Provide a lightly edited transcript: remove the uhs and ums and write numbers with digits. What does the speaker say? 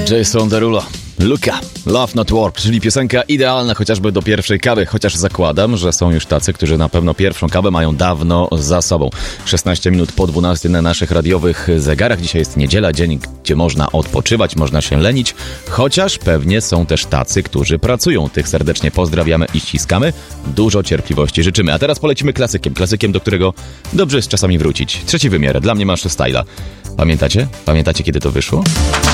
Jason Derulo. Luka, Love Not Work, czyli piosenka idealna chociażby do pierwszej kawy, chociaż zakładam, że są już tacy, którzy na pewno pierwszą kawę mają dawno za sobą. 16 minut po 12 na naszych radiowych zegarach. Dzisiaj jest niedziela, dzień, gdzie można odpoczywać, można się lenić, chociaż pewnie są też tacy, którzy pracują. Tych serdecznie pozdrawiamy i ściskamy. Dużo cierpliwości życzymy. A teraz polecimy klasykiem, do którego dobrze jest czasami wrócić. Trzeci wymiar, dla mnie Masz Styla. Pamiętacie? Pamiętacie, kiedy to wyszło?